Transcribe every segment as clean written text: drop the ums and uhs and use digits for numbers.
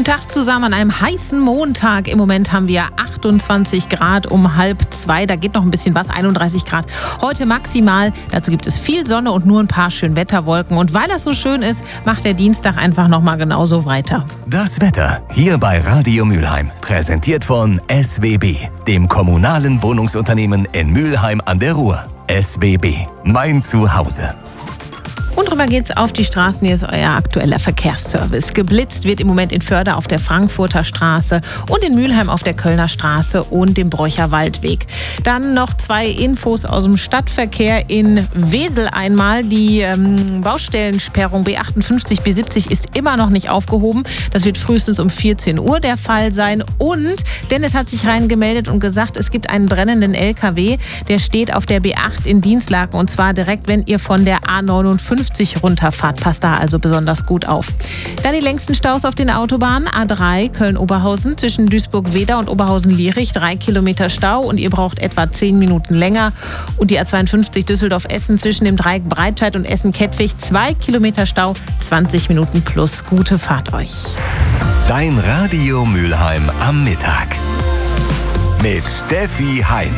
Tag zusammen an einem heißen Montag. Im Moment haben wir 28 Grad um 1:30. Da geht noch ein bisschen was, 31 Grad. Heute maximal. Dazu gibt es viel Sonne und nur ein paar Schönwetterwolken. Und weil das so schön ist, macht der Dienstag einfach nochmal genauso weiter. Das Wetter hier bei Radio Mülheim. Präsentiert von SWB, dem kommunalen Wohnungsunternehmen in Mülheim an der Ruhr. SWB, mein Zuhause. Und drüber geht's auf die Straßen. Hier ist euer aktueller Verkehrsservice. Geblitzt wird im Moment in Förde auf der Frankfurter Straße und in Mülheim auf der Kölner Straße und dem Bräucher Waldweg. Dann noch 2 Infos aus dem Stadtverkehr in Wesel einmal. Die Baustellensperrung B58, B70 ist immer noch nicht aufgehoben. Das wird frühestens um 14 Uhr der Fall sein. Und Dennis hat sich reingemeldet und gesagt, es gibt einen brennenden LKW. Der steht auf der B8 in Dinslaken und zwar direkt, wenn ihr von der A59 runterfahrt. Passt da also besonders gut auf. Dann die längsten Staus auf den Autobahnen. A3 Köln-Oberhausen zwischen Duisburg-Weder und Oberhausen-Lierich. 3 Kilometer Stau und ihr braucht etwa 10 Minuten länger. Und die A52 Düsseldorf-Essen zwischen dem Dreieck Breitscheid und Essen-Kettwig. 2 Kilometer Stau, 20 Minuten plus. Gute Fahrt euch. Dein Radio Mülheim am Mittag. Mit Steffi Hein.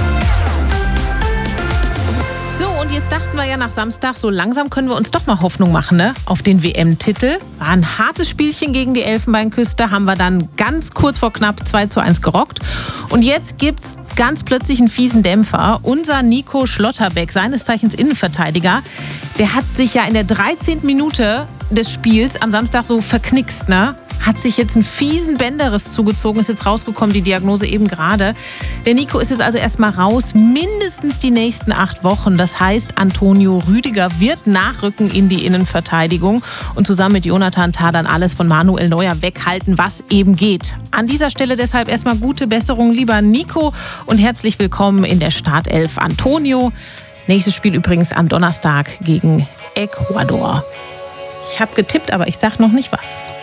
So, und jetzt dachten wir ja nach Samstag, so langsam können wir uns doch mal Hoffnung machen, ne? Auf den WM-Titel. War ein hartes Spielchen gegen die Elfenbeinküste, haben wir dann ganz kurz vor knapp 2:1 gerockt. Und jetzt gibt's ganz plötzlich einen fiesen Dämpfer. Unser Nico Schlotterbeck, seines Zeichens Innenverteidiger, der hat sich ja in der 13. Minute des Spiels am Samstag so verknickst, ne? Hat sich jetzt einen fiesen Bänderriss zugezogen, ist jetzt rausgekommen, die Diagnose eben gerade. Der Nico ist jetzt also erstmal raus, mindestens die nächsten 8 Wochen. Das heißt, Antonio Rüdiger wird nachrücken in die Innenverteidigung und zusammen mit Jonathan Tah dann alles von Manuel Neuer weghalten, was eben geht. An dieser Stelle deshalb erstmal gute Besserung, lieber Nico, und herzlich willkommen in der Startelf, Antonio. Nächstes Spiel übrigens am Donnerstag gegen Ecuador. Ich habe getippt, aber ich sag noch nicht was.